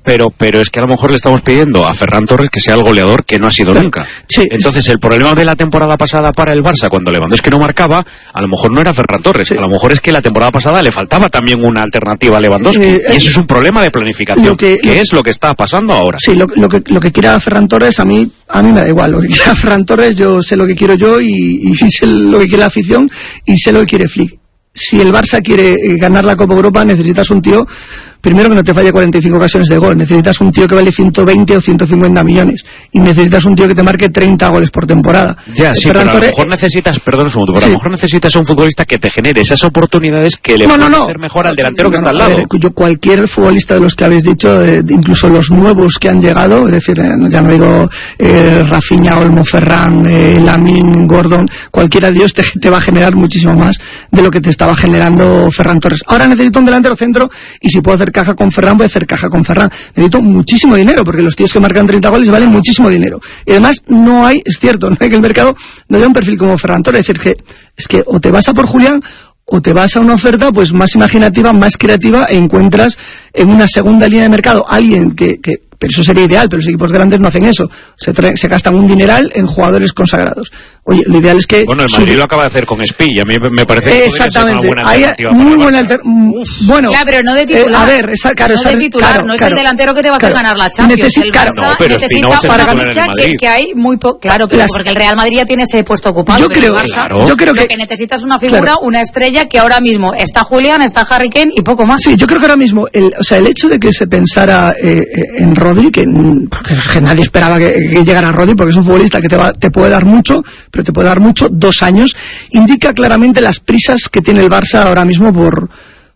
pero es que a lo mejor le estamos pidiendo a Ferran Torres que sea el goleador que no ha sido nunca. Sí. Entonces el problema de la temporada pasada para el Barça, cuando Lewandowski no marcaba, a lo mejor no era Ferran Torres, a lo mejor es que la temporada pasada le faltaba también una alternativa a Lewandowski, y eso es un problema de planificación, que es lo que está pasando ahora. Sí, lo que quiera Ferran Torres a mí me da igual. Lo que quiera Ferran Torres, yo sé lo que quiero yo y sé lo que quiere la afición y sé lo que quiere Flick. Si el Barça quiere ganar la Copa Europa, necesitas un tío, primero, que no te falle 45 ocasiones de gol. Necesitas un tío que vale 120 o 150 millones. Y necesitas un tío que te marque 30 goles por temporada. Ya, sí, pero a lo mejor necesitas, perdón un segundo, pero a lo mejor necesitas un futbolista que te genere esas oportunidades que le pueden hacer mejor al delantero que está al lado. Yo, cualquier futbolista de los que habéis dicho, incluso los nuevos que han llegado, es decir, ya no digo Rafinha, Olmo, Ferran, Lamine, Gordon, cualquiera de ellos te va a generar muchísimo más de lo que te estaba generando Ferran Torres. Ahora necesito un delantero centro y si puedo hacer caja con Ferran, voy a hacer caja con Ferran. Necesito muchísimo dinero, porque los tíos que marcan 30 goles valen muchísimo dinero. Y además no hay, es cierto, no hay que el mercado no haya un perfil como Ferran Torres. Es decir, que o te vas a por Julián o te vas a una oferta pues más imaginativa, más creativa, e encuentras en una segunda línea de mercado alguien que pero eso sería ideal, pero los equipos grandes no hacen eso. Se gastan un dineral en jugadores consagrados. Oye, lo ideal es que... Bueno, el Madrid lo acaba de hacer con Spi, y a mí me parece que exactamente. Ser una buena alternativa. Muy buena bueno, ya, pero no de titular. A ver, claro, no de titular, no es el delantero que te va a hacer ganar la Champions. El Barça necesita para ganar que hay muy poco. Claro, pero porque el Real Madrid ya tiene ese puesto ocupado. Yo creo que lo que necesitas es una figura, una estrella, que ahora mismo está Julián, está Harry Kane y poco más. Sí, yo creo que ahora mismo, el hecho de que se pensara en Rodri, que nadie esperaba que llegara Rodri, porque es un futbolista que te puede dar mucho, pero te puede dar mucho, 2 años, indica claramente las prisas que tiene el Barça ahora mismo por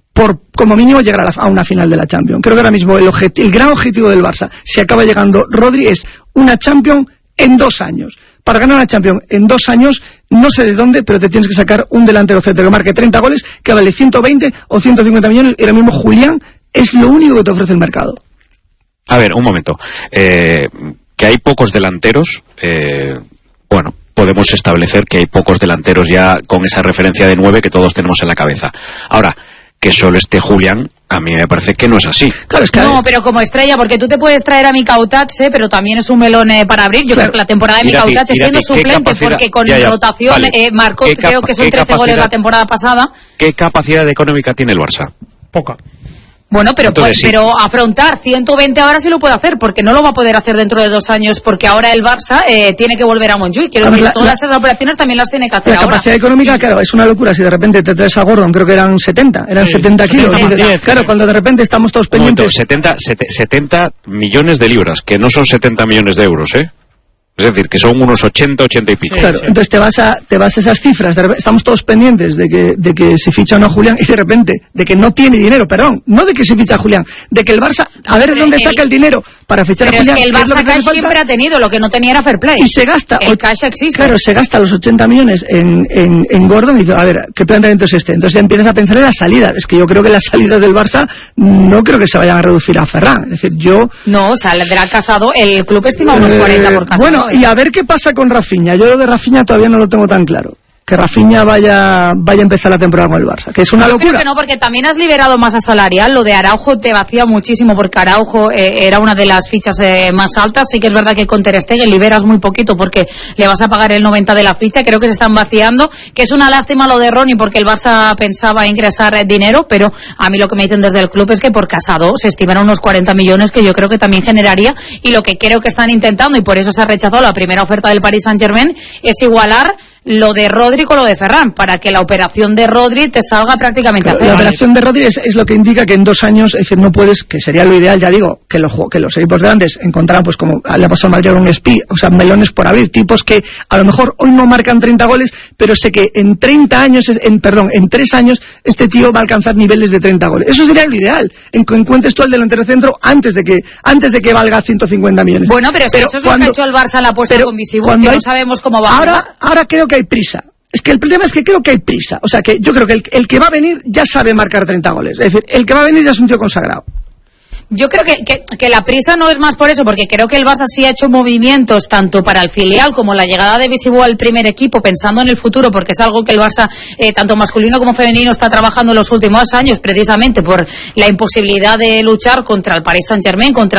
como mínimo llegar a una final de la Champions. Creo que ahora mismo el gran objetivo del Barça, si acaba llegando Rodri, es una Champions en 2 años. Para ganar una Champions en 2 años, no sé de dónde, pero te tienes que sacar un delantero centro que marque 30 goles, que vale 120 o 150 millones, y ahora mismo Julián es lo único que te ofrece el mercado. A ver, un momento. Que hay pocos delanteros, bueno, podemos establecer que hay pocos delanteros ya con esa referencia de 9 que todos tenemos en la cabeza. Ahora, que solo esté Julián, a mí me parece que no es así. Claro, es que no, pero como estrella, porque tú te puedes traer a Mika Utatse, pero también es un melón para abrir. Yo creo que la temporada de Mika Utatse, siendo suplente, porque con rotación marcó, creo que son 13 goles la temporada pasada. ¿Qué capacidad económica tiene el Barça? Poca. Bueno, pero pero afrontar 120 ahora sí lo puede hacer, porque no lo va a poder hacer dentro de 2 años, porque ahora el Barça tiene que volver a Montjuïc. Quiero decir, todas esas operaciones también las tiene que hacer ahora. La capacidad económica, claro, es una locura. Si de repente te traes a Gordon, creo que eran 70 kilos. 70. Claro, cuando de repente estamos todos pendientes... 70 millones de libras, que no son 70 millones de euros, ¿eh? Es decir, que son unos 80 y pico. Claro, sí. Entonces te vas a esas cifras, estamos todos pendientes de que se ficha o no Julián, y de repente, de que no tiene dinero, perdón, no de que se ficha a Julián, de que el Barça, a ver dónde saca el dinero para fichar a Julián. Pero es que el Barça cash siempre ha tenido, lo que no tenía era fair play. Y se gasta. El cash existe. Claro, se gasta los 80 millones en Gordon, y dice, a ver, ¿qué planteamiento es este? Entonces empiezas a pensar en las salidas. Es que yo creo que las salidas del Barça no creo que se vayan a reducir a Ferran. Es decir, no, saldrá Casado, el club estima unos 40 por Casado. Bueno, y a ver qué pasa con Rafinha. Yo lo de Rafinha todavía no lo tengo tan claro. Que Rafinha vaya a empezar la temporada con el Barça, que es una locura. Creo que no, porque también has liberado masa salarial. Lo de Araujo te vacía muchísimo, porque Araujo era una de las fichas más altas. Sí que es verdad que con Ter Stegen liberas muy poquito, porque le vas a pagar el 90 de la ficha. Creo que se están vaciando, que es una lástima lo de Ronny, porque el Barça pensaba ingresar dinero, pero a mí lo que me dicen desde el club es que por Casado se estiman unos 40 millones, que yo creo que también generaría, y lo que creo que están intentando, y por eso se ha rechazado la primera oferta del Paris Saint-Germain, es igualar lo de Rodri con lo de Ferran, para que la operación de Rodri te salga prácticamente a cero. La operación de Rodri es lo que indica que en 2 años, es decir, no puedes, que sería lo ideal, ya digo, que los equipos grandes encontraran, pues como le ha pasado al Madrid a un Spi, o sea, melones por abrir, tipos que a lo mejor hoy no marcan 30 goles, pero sé que en 3 años, este tío va a alcanzar niveles de 30 goles. Eso sería lo ideal, en que encuentres tú al delantero centro antes de que valga 150 millones. Bueno, pero es que eso es lo que ha hecho el Barça, la apuesta con Visible, que no sabemos cómo va a jugar. Ahora creo que hay prisa. Es que el problema es que creo que hay prisa. O sea, que yo creo que el que va a venir ya sabe marcar 30 goles. Es decir, el que va a venir ya es un tío consagrado. Yo creo que la prisa no es más por eso, porque creo que el Barça sí ha hecho movimientos tanto para el filial como la llegada de Visible al primer equipo, pensando en el futuro, porque es algo que el Barça, tanto masculino como femenino, está trabajando en los últimos años, precisamente por la imposibilidad de luchar contra el Paris Saint-Germain, contra